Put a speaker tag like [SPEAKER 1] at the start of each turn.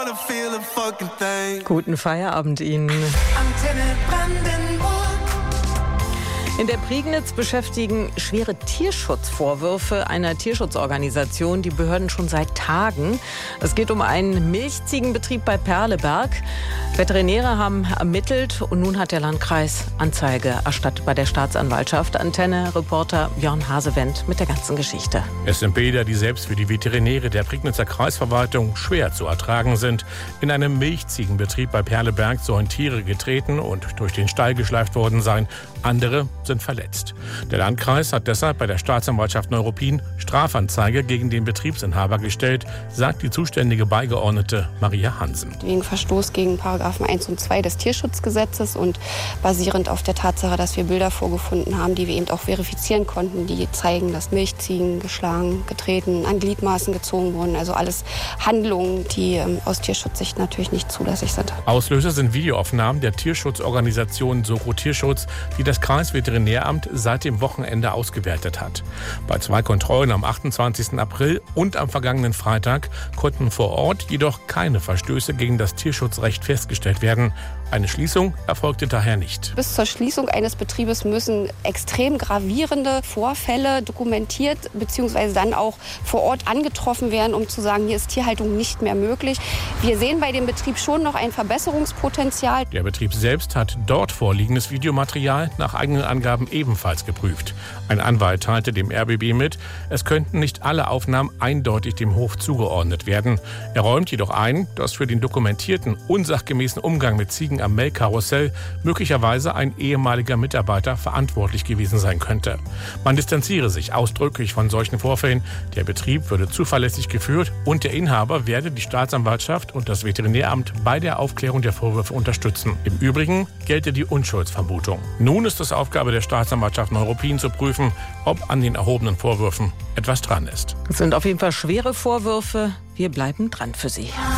[SPEAKER 1] Guten Feierabend Ihnen.
[SPEAKER 2] Antenne Brandenburg.
[SPEAKER 1] In der Prignitz beschäftigen schwere Tierschutzvorwürfe einer Tierschutzorganisation die Behörden schon seit Tagen. Es geht um einen Milchziegenbetrieb bei Perleberg. Veterinäre haben ermittelt und nun hat der Landkreis Anzeige erstattet bei der Staatsanwaltschaft. Antenne-Reporter Björn Hasewendt mit der ganzen Geschichte.
[SPEAKER 3] Es sind Bilder, die selbst für die Veterinäre der Prignitzer Kreisverwaltung schwer zu ertragen sind. In einem Milchziegenbetrieb bei Perleberg sollen Tiere getreten und durch den Stall geschleift worden sein. Andere sind verletzt. Der Landkreis hat deshalb bei der Staatsanwaltschaft Neuruppin Strafanzeige gegen den Betriebsinhaber gestellt, sagt die zuständige Beigeordnete Maria Hansen.
[SPEAKER 4] Wegen Verstoß gegen Paragraphen 1 und 2 des Tierschutzgesetzes und basierend auf der Tatsache, dass wir Bilder vorgefunden haben, die wir eben auch verifizieren konnten, die zeigen, dass Milchziegen geschlagen, getreten, an Gliedmaßen gezogen wurden. Also alles Handlungen, die aus Tierschutzsicht natürlich nicht zulässig sind.
[SPEAKER 3] Auslöser sind Videoaufnahmen der Tierschutzorganisation Soko Tierschutz, die das Kreisveterinäramt seit dem Wochenende ausgewertet hat. Bei 2 Kontrollen am 28. April und am vergangenen Freitag konnten vor Ort jedoch keine Verstöße gegen das Tierschutzrecht festgestellt werden. Eine Schließung erfolgte daher nicht.
[SPEAKER 4] Bis zur Schließung eines Betriebes müssen extrem gravierende Vorfälle dokumentiert bzw. dann auch vor Ort angetroffen werden, um zu sagen, hier ist Tierhaltung nicht mehr möglich. Wir sehen bei dem Betrieb schon noch ein Verbesserungspotenzial.
[SPEAKER 3] Der Betrieb selbst hat dort vorliegendes Videomaterial nach eigenen Angaben ebenfalls geprüft. Ein Anwalt teilte dem RBB mit, es könnten nicht alle Aufnahmen eindeutig dem Hof zugeordnet werden. Er räumt jedoch ein, dass für den dokumentierten, unsachgemäßen Umgang mit Ziegen am Melkkarussell möglicherweise ein ehemaliger Mitarbeiter verantwortlich gewesen sein könnte. Man distanziere sich ausdrücklich von solchen Vorfällen. Der Betrieb würde zuverlässig geführt und der Inhaber werde die Staatsanwaltschaft und das Veterinäramt bei der Aufklärung der Vorwürfe unterstützen. Im Übrigen gelte die Unschuldsvermutung. Nun ist es Aufgabe der Staatsanwaltschaft Neuruppin zu prüfen, ob an den erhobenen Vorwürfen etwas dran ist.
[SPEAKER 1] Es sind auf jeden Fall schwere Vorwürfe. Wir bleiben dran für Sie.